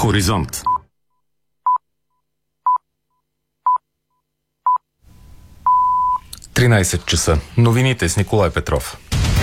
Хоризонт. часа. Новините с Николай Петров.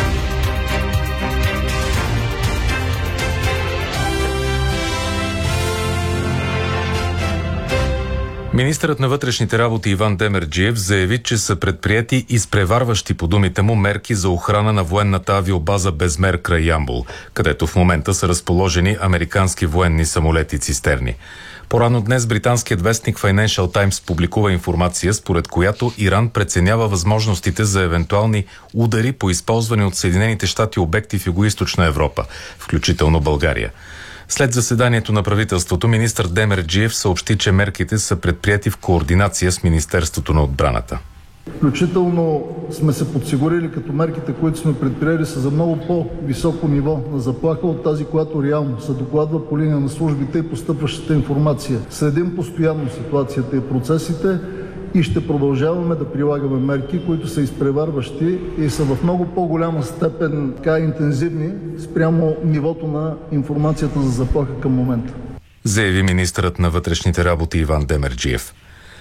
Министърът на вътрешните работи Иван Демерджиев заяви, че са предприети изпреварващи, по думите му, мерки за охрана на военната авиобаза Безмер край Ямбол, където в момента са разположени американски военни самолети-цистерни. По-рано днес британският вестник Financial Times публикува информация, според която Иран преценява възможностите за евентуални удари по използвани от Съединените щати обекти в Югоизточна Европа, включително България. След заседанието на правителството, министър Демерджиев съобщи, че мерките са предприети в координация с Министерството на отбраната. Включително сме се подсигурили, като мерките, които сме предприели, са за много по-високо ниво на заплаха от тази, която реално се докладва по линия на службите и постъпващата информация. Следим постоянно ситуацията и процесите и ще продължаваме да прилагаме мерки, които са изпреварващи и са в много по-голяма степен интензивни спрямо нивото на информацията за заплаха към момента. Заяви министърът на вътрешните работи Иван Демерджиев.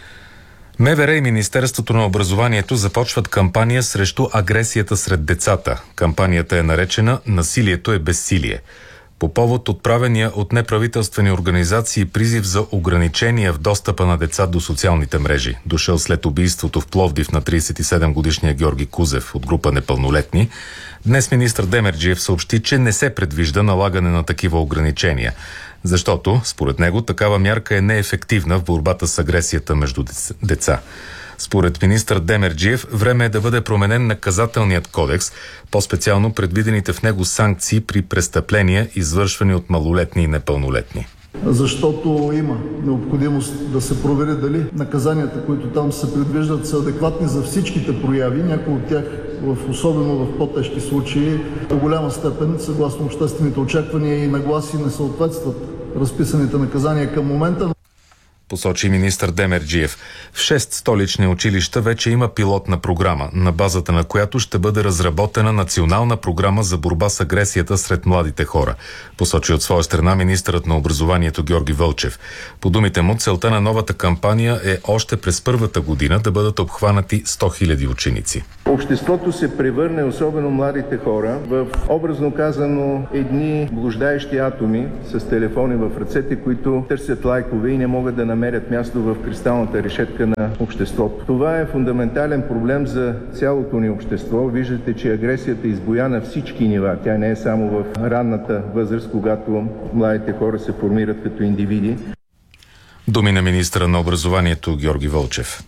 МВР и Министерството на образованието започват кампания срещу агресията сред децата. Кампанията е наречена "Насилието е безсилие". По повод отправения от неправителствени организации призив за ограничения в достъпа на деца до социалните мрежи, дошъл след убийството в Пловдив на 37-годишния Георги Кузев от група непълнолетни, днес министър Демерджиев съобщи, че не се предвижда налагане на такива ограничения, защото, според него, такава мярка е неефективна в борбата с агресията между деца. Според министър Демерджиев, време е да бъде променен наказателният кодекс, по-специално предвидените в него санкции при престъпления, извършвани от малолетни и непълнолетни. Защото има необходимост да се провери дали наказанията, които там се предвиждат, са адекватни за всичките прояви. Някои от тях, особено в по-тежки случаи, до голяма степен, съгласно обществените очаквания и нагласи, не съответстват разписаните наказания към момента. Посочи министър Демерджиев. В 6 столични училища вече има пилотна програма, на базата на която ще бъде разработена национална програма за борба с агресията сред младите хора. Посочи от своя страна министърът на образованието Георги Вълчев. По думите му, целта на новата кампания е още през първата година да бъдат обхванати 100 000 ученици. Обществото се превърне, особено младите хора, в, образно казано, едни блуждаещи атоми с телефони в ръцете, които търсят лайкове и не могат да намерят място в кристалната решетка на обществото. Това е фундаментален проблем за цялото ни общество. Виждате, че агресията избуя на всички нива. Тя не е само в ранната възраст, когато младите хора се формират като индивиди. Думи на министъра на образованието Георги Вълчев.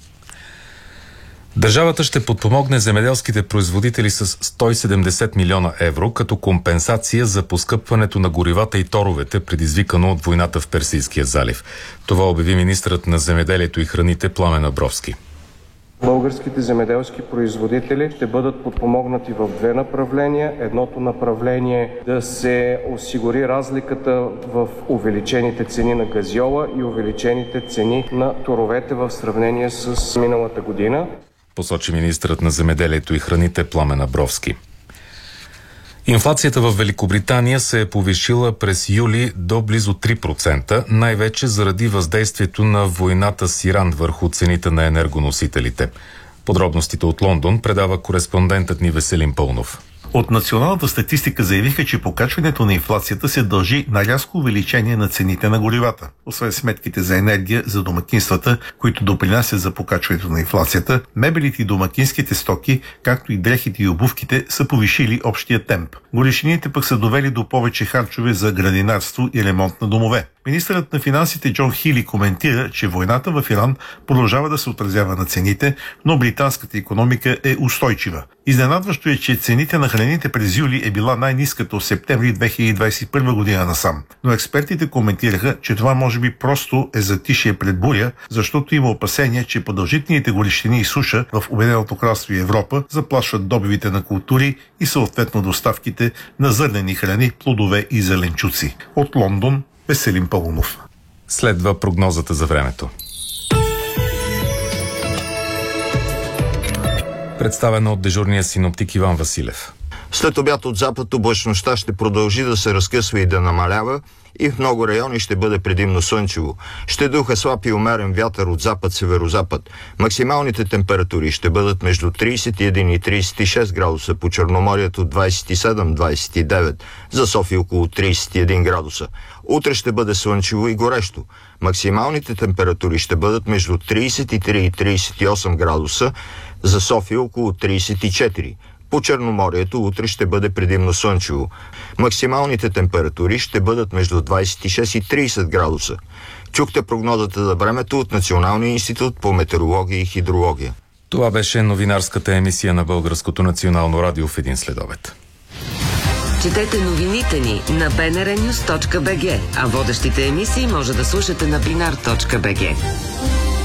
Държавата ще подпомогне земеделските производители с 170 милиона евро като компенсация за поскъпването на горивата и торовете, предизвикано от войната в Персийския залив. Това обяви министърът на земеделието и храните Пламен Абровски. Българските земеделски производители ще бъдат подпомогнати в две направления. Едното направление е да се осигури разликата в увеличените цени на газьола и увеличените цени на торовете в сравнение с миналата година. Посочи министърът на земеделието и храните Пламен Абровски. Инфлацията в Великобритания се е повишила през юли до близо 3%, най-вече заради въздействието на войната с Иран върху цените на енергоносителите. Подробностите от Лондон предава кореспондентът ни Веселин Пълнов. От националната статистика заявиха, че покачването на инфлацията се дължи на рязко увеличение на цените на горивата. Освен сметките за енергия за домакинствата, които допринасят за покачването на инфлацията, мебелите и домакинските стоки, както и дрехите и обувките, са повишили общия темп. Горещините пък са довели до повече харчове за градинарство и ремонт на домове. Министърът на финансите Джон Хили коментира, че войната в Иран продължава да се отразява на цените, но британската икономика е устойчива. Изненадващо е, че цените на храните през юли е била най-ниската от септември 2021 година насам. Но експертите коментираха, че това може би просто е затишие пред буря, защото има опасения, че продължителните горещини и суша в Обединеното кралство и Европа заплашват добивите на култури и съответно доставките на зърнени храни, плодове и зеленчуци. От Лондон Веселин Пълнов. Следва прогнозата за времето. Представена от дежурния синоптик Иван Василев. След обяд от запад облачността ще продължи да се разкъсва и да намалява и в много райони ще бъде предимно слънчево. Ще духа слаб и умерен вятър от запад-северозапад. Максималните температури ще бъдат между 31 и 36 градуса, по Черноморието 27-29, за София около 31 градуса. Утре ще бъде слънчево и горещо. Максималните температури ще бъдат между 33 и 38 градуса, за София около 34. По Черноморието утре ще бъде предимно слънчево. Максималните температури ще бъдат между 26 и 30 градуса. Чухте прогнозата за времето от Националния институт по метеорология и хидрология. Това беше новинарската емисия на Българското национално радио в един следобед. Четете новините ни на bnrnews.bg, а водещите емисии може да слушате на binar.bg.